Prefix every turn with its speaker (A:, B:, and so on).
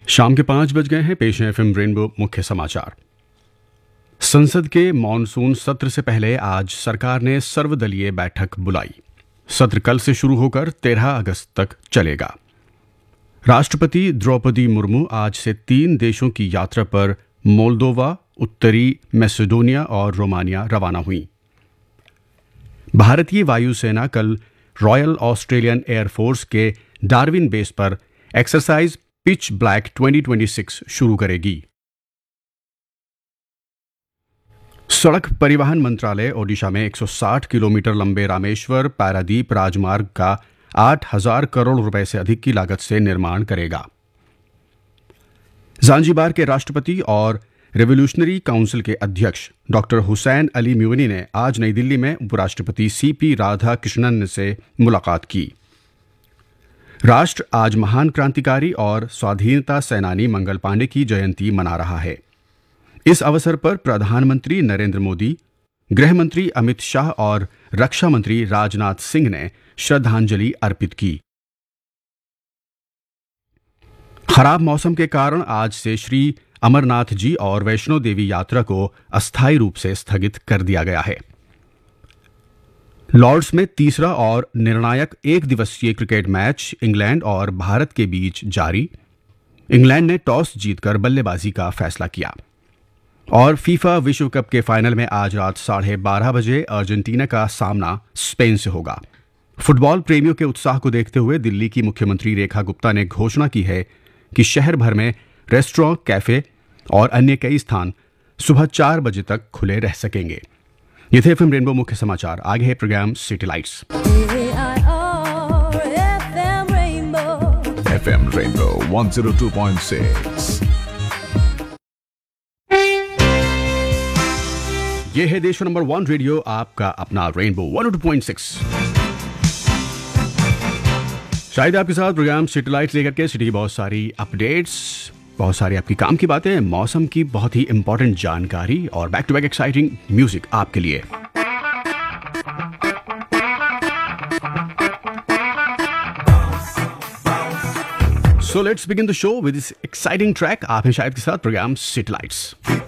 A: शाम के 5 बज गए हैं। पेश है एफएम रेनबो मुख्य समाचार। संसद के मॉनसून सत्र से पहले आज सरकार ने सर्वदलीय बैठक बुलाई। सत्र कल से शुरू होकर 13 अगस्त तक चलेगा। राष्ट्रपति द्रौपदी मुर्मू आज से 3 देशों की यात्रा पर मोल्दोवा, उत्तरी मैसेडोनिया और रोमानिया रवाना हुई। भारतीय वायुसेना कल रॉयल ऑस्ट्रेलियन एयरफोर्स के डार्विन बेस पर एक्सरसाइज पिच ब्लैक 2026 शुरू करेगी। सड़क परिवहन मंत्रालय ओडिशा में 160 किलोमीटर लंबे रामेश्वर पारादीप राजमार्ग का 8,000 करोड़ रुपए से अधिक की लागत से निर्माण करेगा। ज़ांजीबार के राष्ट्रपति और रेवोल्यूशनरी काउंसिल के अध्यक्ष डॉक्टर हुसैन अली म्यूनी ने आज नई दिल्ली में उपराष्ट्रपति सीपी राधाकृष्णन से मुलाकात की। राष्ट्र आज महान क्रांतिकारी और स्वाधीनता सेनानी मंगल पांडे की जयंती मना रहा है। इस अवसर पर प्रधानमंत्री नरेंद्र मोदी, गृह मंत्री अमित शाह और रक्षा मंत्री राजनाथ सिंह ने श्रद्धांजलि अर्पित की। खराब मौसम के कारण आज से श्री अमरनाथ जी और वैष्णो देवी यात्रा को अस्थायी रूप से स्थगित कर दिया गया है। लॉर्ड्स में तीसरा और निर्णायक एक दिवसीय क्रिकेट मैच इंग्लैंड और भारत के बीच जारी। इंग्लैंड ने टॉस जीतकर बल्लेबाजी का फैसला किया। और फीफा विश्व कप के फाइनल में आज रात 12:30 बजे अर्जेंटीना का सामना स्पेन से होगा। फुटबॉल प्रेमियों के उत्साह को देखते हुए दिल्ली की मुख्यमंत्री रेखा गुप्ता ने घोषणा की है कि शहर भर में रेस्टोरेंट, कैफे और अन्य कई स्थान सुबह 4 बजे तक खुले रह सकेंगे। ये थे एफएम रेनबो मुख्य समाचार। आगे है programme city lights.
B: FM rainbow 102.6।
A: ये है देश नंबर 1 रेडियो, आपका अपना रेनबो 102.6। शायद आपके साथ प्रोग्राम सिटी लाइट्स लेकर के सिटी की बहुत सारी अपडेट्स, बहुत सारी आपकी काम की बातें, मौसम की बहुत ही इंपॉर्टेंट जानकारी और back to back exciting music आपके लिए। So let's begin the show with this exciting track। आप हैं शायद के साथ प्रोग्राम सिटी लाइट्स।